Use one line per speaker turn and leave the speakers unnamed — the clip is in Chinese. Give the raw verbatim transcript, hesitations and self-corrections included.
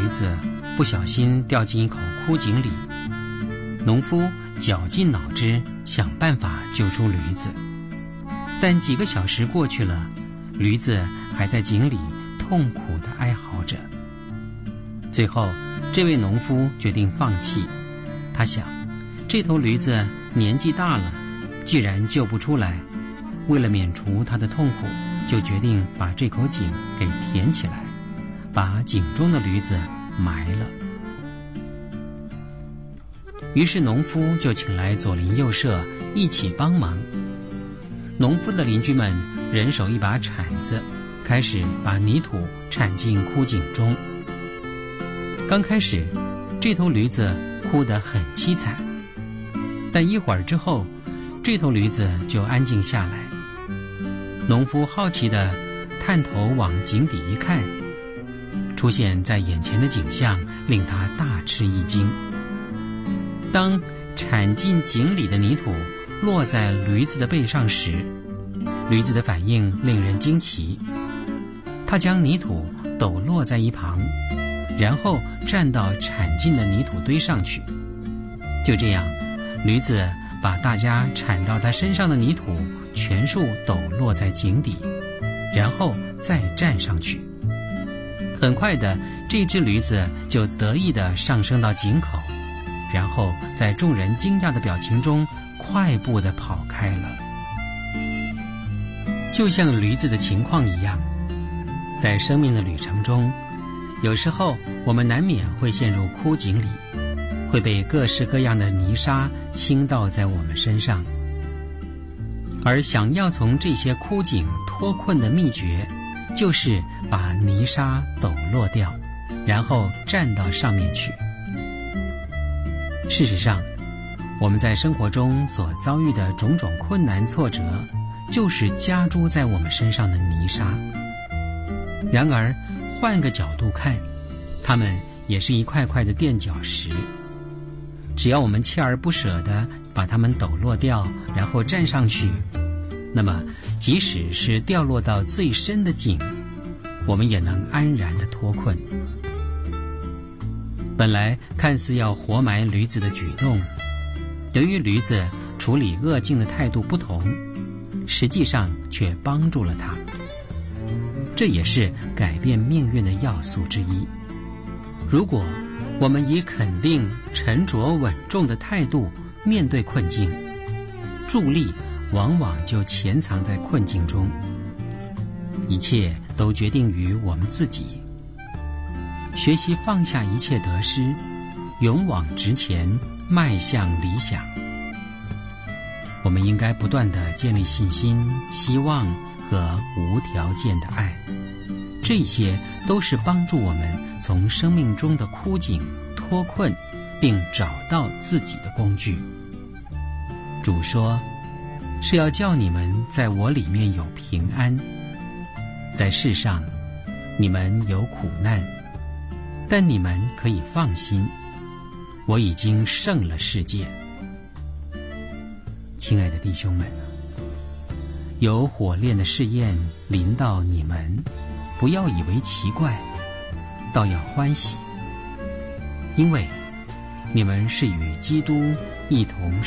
子不小心掉进一口枯井里，农夫绞尽脑汁想办法救出驴子，但几个小时过去了，驴子还在井里痛苦地哀嚎着。最后，这位农夫决定放弃。他想，这头驴子年纪大了，既然救不出来，为了免除它的痛苦，就决定把这口井给填起来，把井中的驴子埋了。于是农夫就请来左邻右舍一起帮忙。农夫的邻居们人手一把铲子，开始把泥土铲进枯井中。刚开始，这头驴子哭得很凄惨，但一会儿之后，这头驴子就安静下来。农夫好奇地探头往井底一看，出现在眼前的景象令他大吃一惊。当铲进井里的泥土落在驴子的背上时，驴子的反应令人惊奇。他将泥土抖落在一旁，然后站到铲进的泥土堆上去。就这样，驴子把大家铲到他身上的泥土全数抖落在井底，然后再站上去。很快的，这只驴子就得意地上升到井口，然后在众人惊讶的表情中快步地跑开了。就像驴子的情况一样，在生命的旅程中，有时候我们难免会陷入枯井里，会被各式各样的泥沙倾倒在我们身上。而想要从这些枯井脱困的秘诀，就是把泥沙抖落掉，然后站到上面去。事实上，我们在生活中所遭遇的种种困难挫折，就是加诸在我们身上的泥沙。然而，换个角度看，它们也是一块块的垫脚石。只要我们锲而不舍地把它们抖落掉，然后站上去，那么即使是掉落到最深的井，我们也能安然地脱困。本来看似要活埋驴子的举动，由于驴子处理恶境的态度不同，实际上却帮助了他。这也是改变命运的要素之一。如果我们以肯定、沉着、稳重的态度面对困境，助力往往就潜藏在困境中。一切都决定于我们自己。学习放下一切得失，勇往直前，迈向理想。我们应该不断地建立信心、希望和无条件的爱，这些都是帮助我们从生命中的枯井脱困，并找到自己的工具。主说，是要叫你们在我里面有平安。在世上，你们有苦难，但你们可以放心，我已经胜了世界。亲爱的弟兄们，有火炼的试验临到你们，不要以为奇怪，倒要欢喜，因为你们是与基督一同